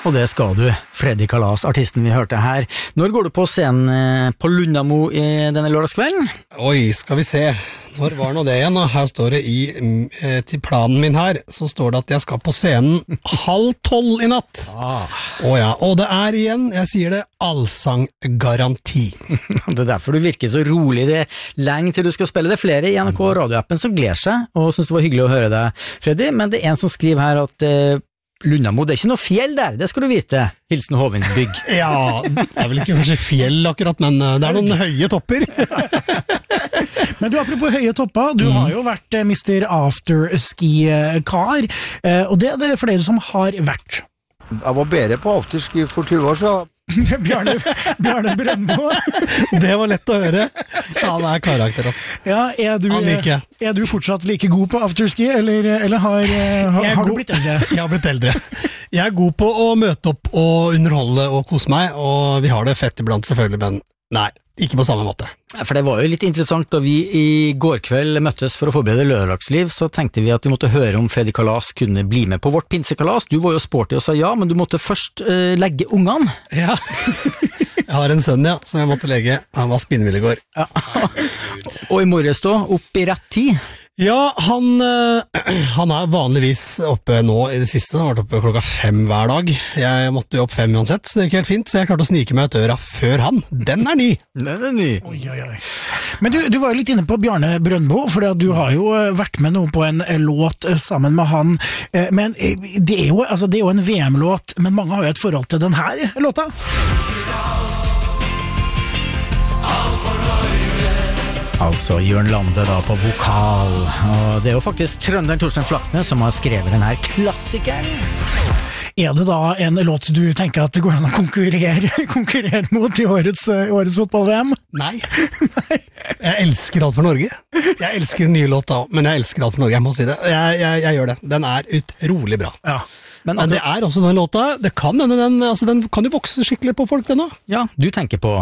Og det skal du, Freddy Kalas, artisten vi hørte her. Når går du på scenen på Lundamo i denne lørdagskvelden? Oi, skal vi se. Når var nå det igjen? Her står det til planen min her, så står det at jeg skal på scenen 11:30 i natt. Ja, og det er igjen, jeg sier det, allsanggaranti. Det er derfor du virker så rolig. Det er lenge til du skal spille. Det flere i NRK radioappen som gleder seg, og synes det var hyggelig å høre deg, Freddy, men det er en som skriver her at Lundamo, det er ikke noe fjell der, det skal du vite. Hilsen Hovinsbygg. Ja, det er vel ikke kanskje fjell akkurat, men det er noen høye topper. Men du, apropos høye topper, du har jo vært Mr. Afterski-kar, og det er det flere som har vært. Jeg var bedre på afterski for 20 år siden. Bjarne Brøndbo. Det var lett å høre. Ja, det er karakter, altså. Ja, er du fortsatt like god på afterski, eller har du blitt eldre? Jeg har blitt eldre. Jeg er god på å møte opp og underholde og kose meg, og vi har det fett iblant selvfølgelig, men nei, ikke på samme måte. For det var jo litt interessant da vi i går kveld møttes for å forberede lørdagsliv, så tenkte vi at vi måtte høre om Freddy Kalas kunne bli med på vårt pinsekalas. Du var jo sporty og sa ja, men du måtte først legge ungene. Ja, jeg har en sønn, ja, som jeg måtte legge. Han var spinnvill i går. Ja. Og i morges da, opp i rett tid. Ja, han er vanligvis oppe nå i det siste, han har vært oppe klokka 5 hver dag. Jeg måtte jo opp 5 uansett, så det gikk helt fint, så jeg klarte å snike meg ut døra før han. Den er ny! Den er ny. Oi. Men du var jo litt inne på Bjarne Brøndbo, for du har jo vært med noe på en låt sammen med han, men det er jo en VM-låt, men mange har jo et forhold til den her låta. Altså Jørn Lande da på vokal, og det er jo faktisk trønderen Torstein Flakne som har skrevet den her klassikeren. Er det da en låt du tenker at det går an å konkurrere mot i årets fotball-VM? Nei. Jeg elsker Alt for Norge. Jeg elsker den nye låta, men jeg elsker Alt for Norge, jeg må si det. Jeg gjør det. Den er utrolig bra. Ja. Men det er også den låta, det kan den kan jo vokse skikkelig på folk den nå. Ja, du tenker på...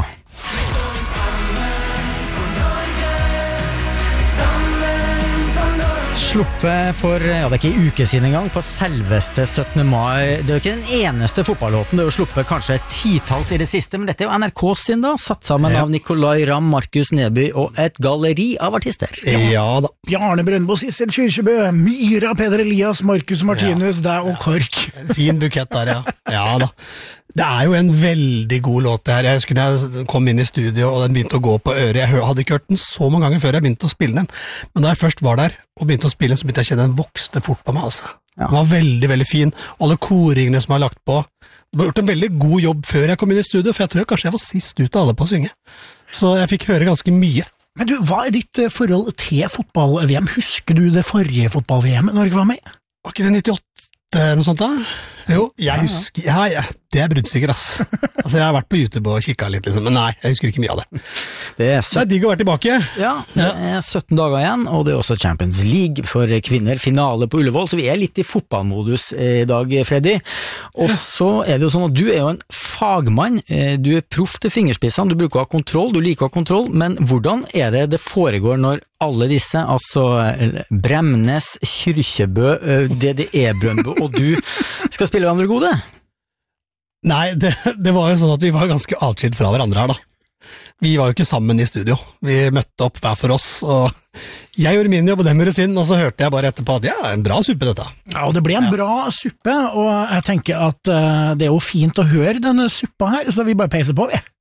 Sluppet for, det er ikke en uke siden en gang, på selveste 17. mai. Det er jo ikke den eneste fotballåten, det er jo sluppet kanskje titalls i det siste, men dette er jo NRK sin da, satt sammen av Nicolai Ramm, Markus Neby og et galleri av artister. Ja da. Bjarne Brøndbo, Sissel Kyrkjebø, Myra, Peder Elias, Markus Martinus, deg og Kork. Fin bukett der, ja. Ja da. Det er jo en veldig god låt det her. Jeg husker da jeg kom inn i studio og den begynte å gå på øret. Jeg hadde ikke hørt den så mange ganger før jeg begynte å spille den. Men da jeg først var der og begynte å spille den, så begynte jeg å kjenne den vokste fort på meg. Altså. Den var veldig, veldig fin. Alle koringene som jeg har lagt på. Det var gjort en veldig god jobb før jeg kom inn i studio, for jeg tror kanskje jeg var sist ut av alle på å synge. Så jeg fikk høre ganske mye. Men du, hva er ditt forhold til fotball-VM? Husker du det forrige fotball-VM Norge var med i? Var ikke det 98? Noe sånt da? Jo, jeg husker, det er bruddsikker, ass. Altså, jeg har vært på YouTube og kikket litt, liksom, men nei, jeg husker ikke mye av det. Det er digg å være tilbake. Ja, det er 17 dager igjen, og det er også Champions League for kvinner, finale på Ullevål, så vi er litt i fotballmodus i dag, Freddy. Og så er det jo sånn at du er jo en fagmann, du er proff til fingerspissene, du bruker å ha kontroll, du liker å ha kontroll, men hvordan er det foregår når alle disse, altså Bremnes, Kyrkjebø, DDE Brøndbo og du skal spille hverandre gode? Nei, det var jo sånn at vi var ganske atskilt fra hverandre her da. Vi var jo ikke sammen i studio. Vi møtte opp hver for oss, og jeg gjorde min jobb og dem gjorde sin, og så hørte jeg bare etterpå at det er en bra suppe dette. Ja, og det ble en bra suppe, og jeg tenker at det er jo fint å høre denne suppa her, så vi bare peiser på, vi.